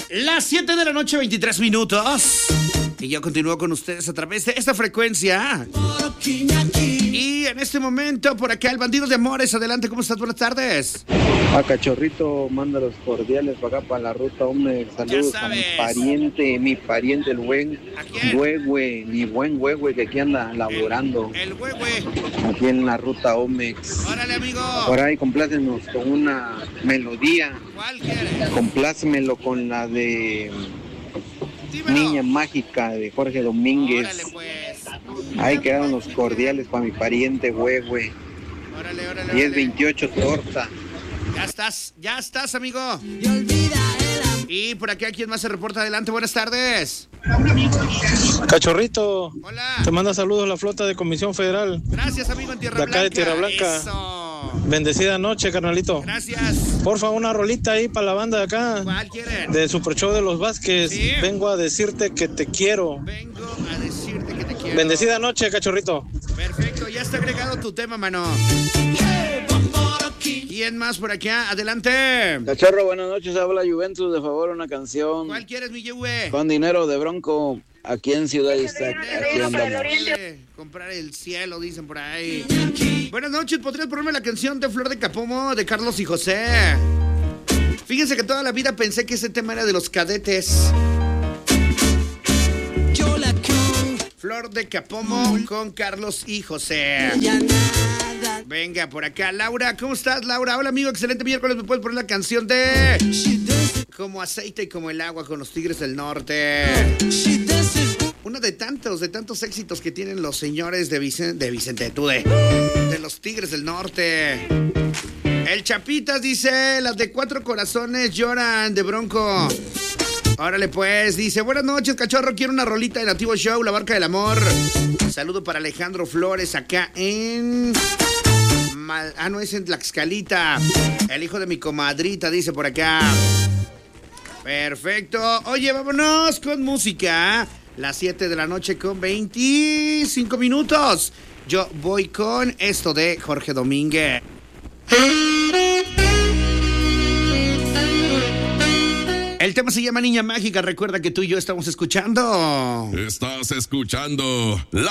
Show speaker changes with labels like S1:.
S1: Las 7 de la noche, 23 minutos. Y yo continúo con ustedes a través de esta frecuencia. Y en este momento, por acá, el bandido de Amores. Adelante, ¿cómo estás? Buenas tardes.
S2: A Cachorrito, manda los cordiales para acá, para la ruta, hombre. Saludos a mi pariente, el buen Güegüe, mi buen Güegüe, que aquí anda laborando.
S1: El Güegüe.
S2: Aquí en la ruta Omex.
S1: Órale, amigo.
S2: Por ahí, complácenos con una melodía.
S1: ¿Cuál quieres?
S2: Complácemelo con la de
S1: Dímelo.
S2: Niña Mágica de Jorge Domínguez.
S1: Órale, pues.
S2: Ahí quedaron los cordiales para mi pariente Güegüe.
S1: Órale.
S2: 1028 torta.
S1: Ya estás, amigo. Y por aquí, ¿quién más se reporta? Adelante, buenas tardes.
S3: Cachorrito,
S1: Hola.
S3: te manda saludos la flota de Comisión Federal.
S1: Gracias, amigo, en Tierra
S3: De acá
S1: Blanca.
S3: de Tierra Blanca.
S1: Eso.
S3: Bendecida noche, carnalito.
S1: Gracias.
S3: Porfa, una rolita ahí para la banda de acá.
S1: ¿Cuál quieren?
S3: De Super Show de los Vázquez.
S1: Sí.
S3: Vengo a decirte que te quiero.
S1: Vengo a decirte que te quiero.
S3: Bendecida noche, cachorrito.
S1: Perfecto, ya está agregado tu tema, mano. ¿Quién más por acá? Adelante.
S4: Cachorro, buenas noches, habla Juventus, de favor una canción.
S1: ¿Cuál quieres, mi Yehue?
S4: Con dinero de Bronco, aquí en Ciudad Iztac, aquí andamos.
S1: Comprar el cielo, dicen por ahí. Buenas noches, ¿podrías ponerme la canción de Flor de Capomo de Carlos y José? Fíjense que toda la vida pensé que ese tema era de los Cadetes. Flor de Capomo con Carlos y José. Venga, por acá, Laura, ¿cómo estás, Laura? Hola, amigo, excelente miércoles. ¿Me puedes poner la canción de Como aceite y como el agua con los Tigres del Norte? Uno de tantos éxitos que tienen los señores de los Tigres del Norte. El Chapitas dice, las de Cuatro Corazones lloran de Bronco. Órale, pues, dice, buenas noches, cachorro, quiero una rolita de Nativo Show, La Barca del Amor. Saludo para Alejandro Flores, acá en... no, es en Tlaxcalita. El hijo de mi comadrita, dice por acá. Perfecto. Oye, vámonos con música. Las 7 de la noche con 25 minutos. Yo voy con esto de Jorge Domínguez. El tema se llama Niña Mágica. Recuerda que tú y yo estamos escuchando.
S5: Estás escuchando La